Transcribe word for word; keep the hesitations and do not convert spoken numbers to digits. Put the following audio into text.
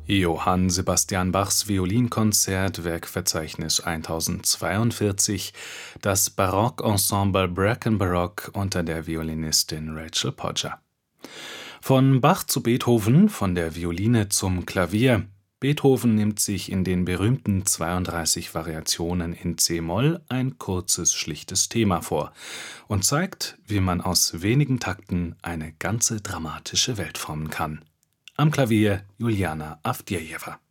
Johann Sebastian Bachs Violinkonzert, Werkverzeichnis tausendzweiundvierzig, das Barockensemble Brackenbarock unter der Violinistin Rachel Podger. Von Bach zu Beethoven, von der Violine zum Klavier. Beethoven nimmt sich in den berühmten zweiunddreißig Variationen in c-Moll ein kurzes, schlichtes Thema vor und zeigt, wie man aus wenigen Takten eine ganze dramatische Welt formen kann. Am Klavier Juliana Avdjejewa.